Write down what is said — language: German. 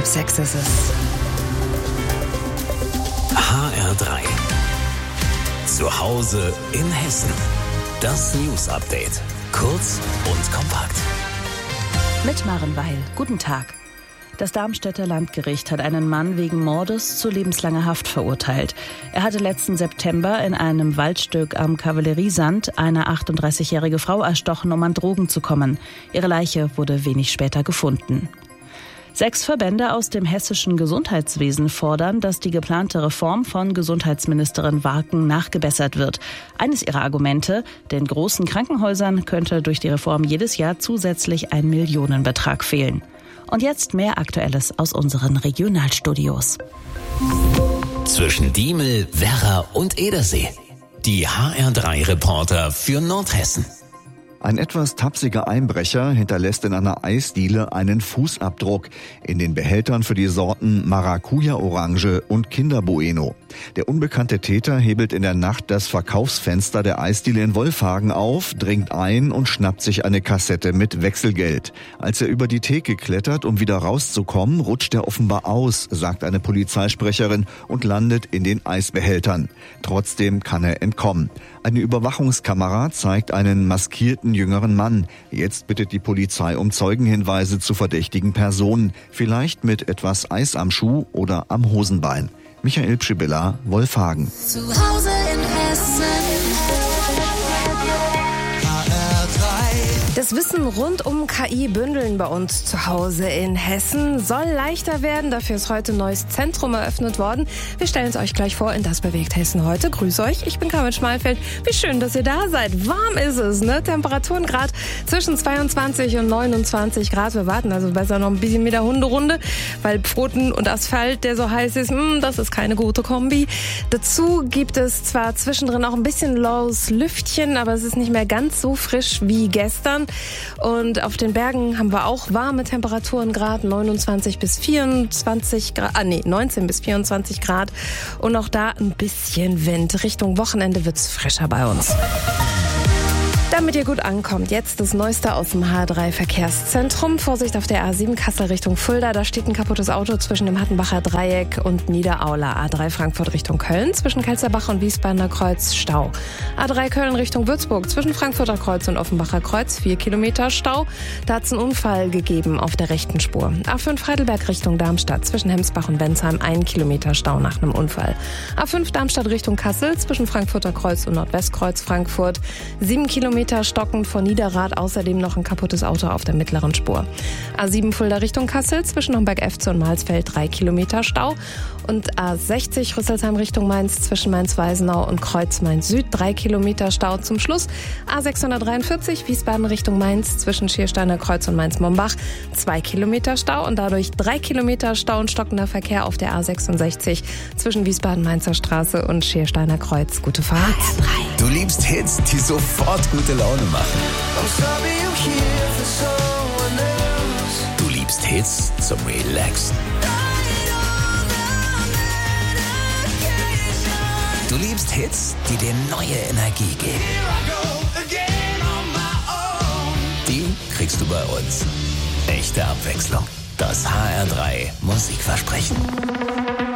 5:30 ist es. HR3. Zu Hause in Hessen. Das News-Update. Kurz und kompakt. Mit Maren Weil. Guten Tag. Das Darmstädter Landgericht hat einen Mann wegen Mordes zu lebenslanger Haft verurteilt. Er hatte letzten September in einem Waldstück am Kavalleriesand eine 38-jährige Frau erstochen, um an Drogen zu kommen. Ihre Leiche wurde wenig später gefunden. 6 Verbände aus dem hessischen Gesundheitswesen fordern, dass die geplante Reform von Gesundheitsministerin Warken nachgebessert wird. Eines ihrer Argumente: den großen Krankenhäusern könnte durch die Reform jedes Jahr zusätzlich ein Millionenbetrag fehlen. Und jetzt mehr Aktuelles aus unseren Regionalstudios. Zwischen Diemel, Werra und Edersee. Die HR3-Reporter für Nordhessen. Ein etwas tapsiger Einbrecher hinterlässt in einer Eisdiele einen Fußabdruck in den Behältern für die Sorten Maracuja-Orange und Kinder-Bueno. Der unbekannte Täter hebelt in der Nacht das Verkaufsfenster der Eisdiele in Wolfhagen auf, dringt ein und schnappt sich eine Kassette mit Wechselgeld. Als er über die Theke klettert, um wieder rauszukommen, rutscht er offenbar aus, sagt eine Polizeisprecherin, und landet in den Eisbehältern. Trotzdem kann er entkommen. Eine Überwachungskamera zeigt einen maskierten jüngeren Mann. Jetzt bittet die Polizei um Zeugenhinweise zu verdächtigen Personen, vielleicht mit etwas Eis am Schuh oder am Hosenbein. Michael Pschibilla, Wolfhagen. Zu Hause in Hessen. Das Wissen rund um KI bündeln bei uns zu Hause in Hessen soll leichter werden. Dafür ist heute ein neues Zentrum eröffnet worden. Wir stellen es euch gleich vor in Das bewegt Hessen heute. Grüße euch, ich bin Carmen Schmalfeld. Wie schön, dass ihr da seid. Warm ist es, ne? Temperaturen gerade zwischen 22 und 29 Grad. Wir warten also besser noch ein bisschen mit der Hunderunde, weil Pfoten und Asphalt, der so heiß ist, das ist keine gute Kombi. Dazu gibt es zwar zwischendrin auch ein bisschen laues Lüftchen, aber es ist nicht mehr ganz so frisch wie gestern. Und auf den Bergen haben wir auch warme Temperaturen, Grad 29 bis 24 Grad, 19 bis 24 Grad. Und auch da ein bisschen Wind. Richtung Wochenende wird's frischer bei uns. Damit ihr gut ankommt, jetzt das Neueste aus dem H3-Verkehrszentrum. Vorsicht auf der A7 Kassel Richtung Fulda. Da steht ein kaputtes Auto zwischen dem Hattenbacher Dreieck und Niederaula. A3 Frankfurt Richtung Köln. Zwischen Kelsterbach und Wiesbadener Kreuz Stau. A3 Köln Richtung Würzburg. Zwischen Frankfurter Kreuz und Offenbacher Kreuz 4 Kilometer Stau. Da hat es einen Unfall gegeben auf der rechten Spur. A5 Heidelberg Richtung Darmstadt. Zwischen Hemsbach und Bensheim 1 Kilometer Stau nach einem Unfall. A5 Darmstadt Richtung Kassel. Zwischen Frankfurter Kreuz und Nordwestkreuz Frankfurt 7 Kilometer stockend vor Niederrad, außerdem noch ein kaputtes Auto auf der mittleren Spur. A7 Fulda Richtung Kassel, zwischen Homberg-Efze und Mahlsfeld 3 Kilometer Stau. Und A60 Rüsselsheim Richtung Mainz, zwischen Mainz-Weisenau und Kreuz-Mainz-Süd 3 Kilometer Stau. Zum Schluss A643 Wiesbaden Richtung Mainz, zwischen Schiersteiner Kreuz und Mainz-Mombach 2 Kilometer Stau und dadurch 3 Kilometer Stau und stockender Verkehr auf der A66 zwischen Wiesbaden-Mainzer Straße und Schiersteiner Kreuz. Gute Fahrt. Du liebst Hits, die sofort gute Laune machen. Du liebst Hits zum Relaxen. Du liebst Hits, die dir neue Energie geben. Die kriegst du bei uns. Echte Abwechslung. Das HR3 Musikversprechen.